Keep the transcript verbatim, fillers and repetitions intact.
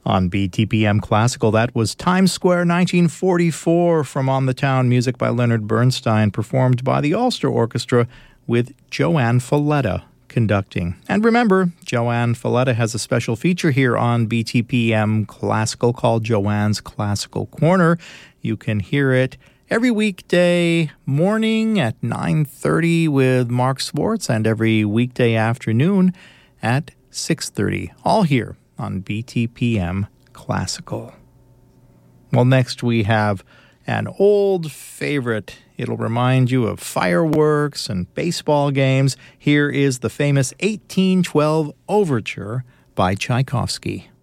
On B T P M Classical, that was Times Square nineteen forty-four from On the Town, music by Leonard Bernstein, performed by the Ulster Orchestra with Joanne Falletta conducting. And remember, Joanne Falletta has a special feature here on B T P M Classical called Joanne's Classical Corner. You can hear it every weekday morning at nine thirty with Mark Swartz and every weekday afternoon at six thirty, all here on B T P M Classical. Well, next we have an old favorite. It'll remind you of fireworks and baseball games. Here is the famous eighteen twelve Overture by Tchaikovsky.